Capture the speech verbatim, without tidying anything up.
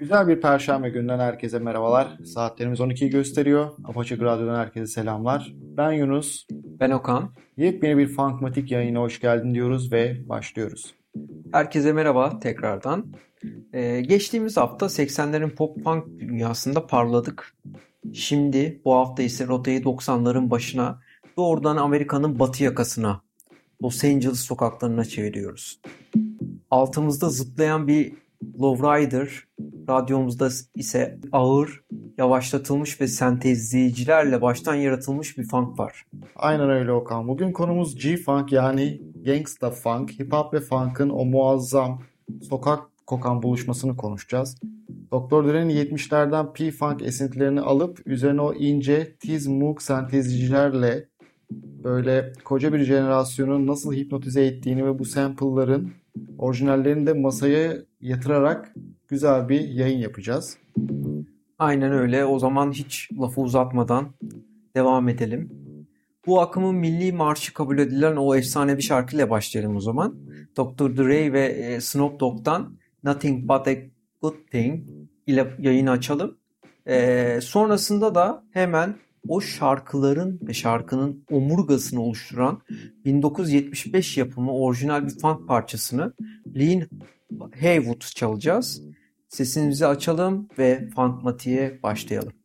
Güzel bir Perşembe gününden herkese merhabalar. Saatlerimiz on ikiyi gösteriyor. Apaçık Radyo'dan herkese selamlar. Ben Yunus. Ben Okan. Yepyeni bir Funkmatik yayına hoş geldin diyoruz ve başlıyoruz. Herkese merhaba tekrardan. Ee, geçtiğimiz hafta seksenlerin pop punk dünyasında parladık. Şimdi bu hafta ise rotayı doksanların başına, doğrudan Amerika'nın batı yakasına, Los Angeles sokaklarına çeviriyoruz. Altımızda zıplayan bir lowrider, radyomuzda ise ağır, yavaşlatılmış ve sentezleyicilerle baştan yaratılmış bir funk var. Aynen öyle Okan. Bugün konumuz G-Funk yani Gangsta Funk, Hip Hop ve Funk'ın o muazzam sokak kokan buluşmasını konuşacağız. doktor Dre'nin yetmişlerden P-Funk esintilerini alıp üzerine o ince Tiz-Moog sentezleyicilerle böyle koca bir jenerasyonun nasıl hipnotize ettiğini ve bu sample'ların orijinallerini de masaya yatırarak güzel bir yayın yapacağız. Aynen öyle. O zaman hiç lafı uzatmadan devam edelim. Bu akımın milli marşı kabul edilen o efsane bir şarkıyla başlayalım o zaman. doktor Dre ve Snoop Dogg'dan Nothing But A Good Thing ile yayını açalım. Ee, sonrasında da hemen o şarkıların ve şarkının omurgasını oluşturan bin dokuz yüz yetmiş beş yapımı orijinal bir funk parçasını Lee Haywood çalacağız. Sesimizi açalım ve Funkmatik'e başlayalım.